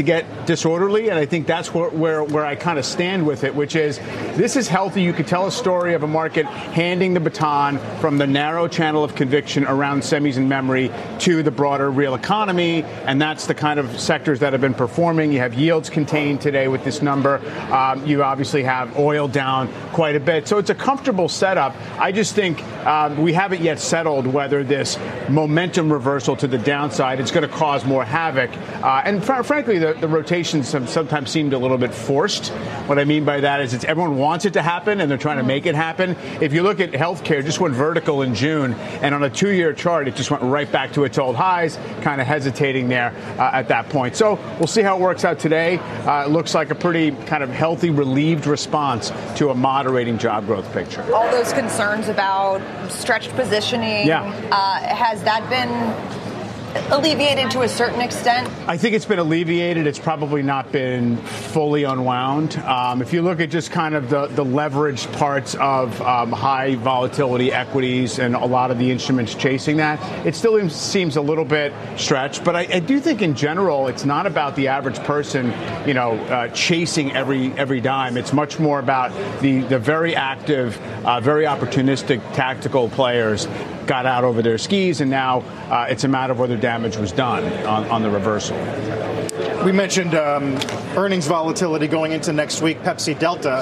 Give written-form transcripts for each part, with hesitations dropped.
get disorderly, and I think that's where I kind of stand with it, which is this is healthy. You could tell a story of a market handing the baton from the narrow channel of conviction around semis and memory to the broader real economy, and that's the kind of sectors that have been performing. You have yields contained today with this number. You obviously have oil down quite a bit. So it's a comfortable setup. I just think we haven't yet settled whether this momentum reversal to the downside is going to cause more havoc. And frankly, the rotations have sometimes seemed a little bit forced. What I mean by that is everyone wants it to happen, and they're trying to make it happen. If you look at healthcare, it just went vertical in June, and on a 2-year chart, it just went right back to its old highs, kind of hesitating there at that point. So we'll see how it works out today. It looks like a pretty kind of healthy, relieved response to a moderating job growth picture. All those concerns about stretched positioning, has that been alleviated to a certain extent? I think it's been alleviated. It's probably not been fully unwound. If you look at just kind of the leveraged parts of high volatility equities and a lot of the instruments chasing that, it still seems a little bit stretched. But I do think in general, it's not about the average person, chasing every dime. It's much more about the very active, very opportunistic tactical players got out over their skis, and now it's a matter of whether damage was done on the reversal. We mentioned earnings volatility going into next week, Pepsi Delta.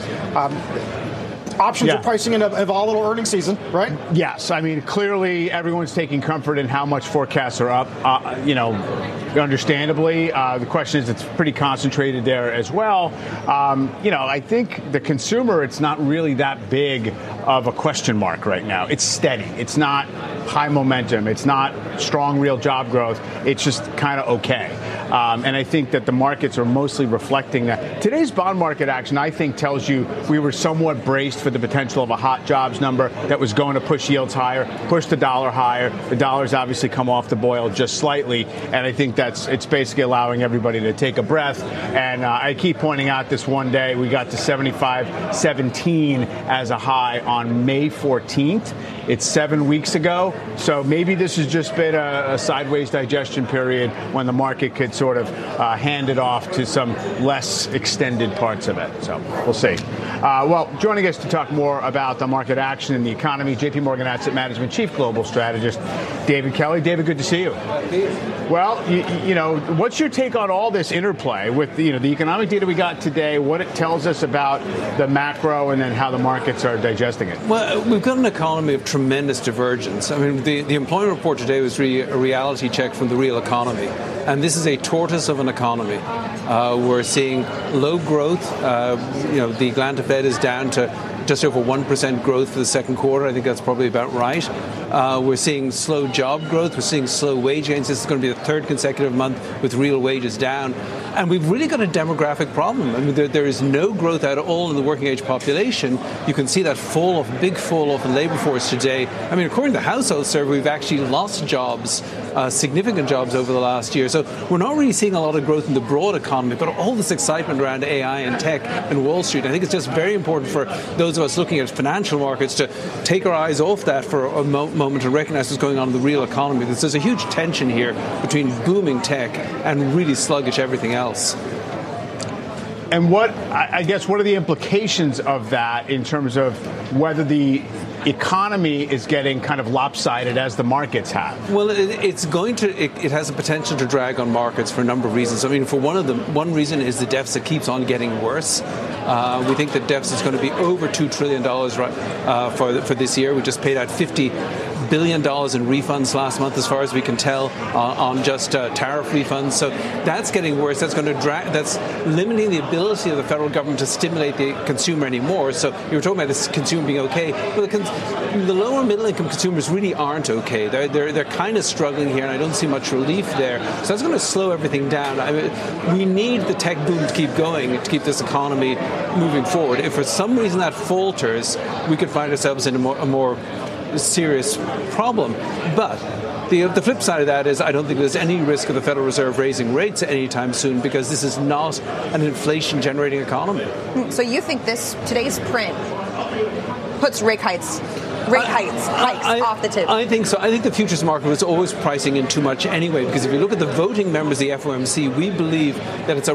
Options are pricing in a volatile earnings season, right? Yes. I mean, clearly everyone's taking comfort in how much forecasts are up, understandably. The question is it's pretty concentrated there as well. I think the consumer, it's not really that big of a question mark right now. It's steady. It's not high momentum. It's not strong real job growth. It's just kind of okay. And I think that the markets are mostly reflecting that. Today's bond market action, I think, tells you we were somewhat braced for the potential of a hot jobs number that was going to push yields higher, push the dollar higher. The dollar's obviously come off the boil just slightly, and I think it's basically allowing everybody to take a breath. And I keep pointing out this one day we got to 75.17 as a high on May 14th. It's 7 weeks ago, so maybe this has just been a sideways digestion period when the market could sort of hand it off to some less extended parts of it. So we'll see. Well, joining us to talk more about the market action in the economy, JP Morgan Asset Management Chief Global Strategist David Kelly. David, good to see you. Well, what's your take on all this interplay with the economic data we got today, what it tells us about the macro, and then how the markets are digesting it? Well, we've got an economy of tremendous divergence. I mean, the employment report today was really a reality check from the real economy. And this is a tortoise of an economy. We're seeing low growth. The Atlanta Fed is down to just over 1% growth for the second quarter. I think that's probably about right. We're seeing slow job growth. We're seeing slow wage gains. This is going to be the third consecutive month with real wages down. And we've really got a demographic problem. I mean, there is no growth at all in the working age population. You can see that big fall off in labor force today. I mean, according to the household survey, we've actually lost jobs, significant jobs over the last year. So we're not really seeing a lot of growth in the broad economy, but all this excitement around AI and tech and Wall Street. I think it's just very important for those of us looking at financial markets to take our eyes off that for a moment and recognize what's going on in the real economy. There's a huge tension here between booming tech and really sluggish everything else. And what are the implications of that in terms of whether the economy is getting kind of lopsided as the markets have? Well, it has the potential to drag on markets for a number of reasons. I mean, for one reason is the deficit keeps on getting worse. We think the deficit is going to be over $2 trillion for this year. We just paid out $50 billion in refunds last month, as far as we can tell, on just tariff refunds. So that's getting worse. That's going to that's limiting the ability of the federal government to stimulate the consumer anymore. So you were talking about this consumer being okay. Well, the lower middle income consumers really aren't okay. They're kind of struggling here, and I don't see much relief there. So that's going to slow everything down. I mean, we need the tech boom to keep going, to keep this economy moving forward. If for some reason that falters, we could find ourselves in a more serious problem. But the flip side of that is I don't think there's any risk of the Federal Reserve raising rates anytime soon, because this is not an inflation-generating economy. So you think today's print puts rate hikes off the table? I think so. I think the futures market was always pricing in too much anyway, because if you look at the voting members of the FOMC, we believe that it's a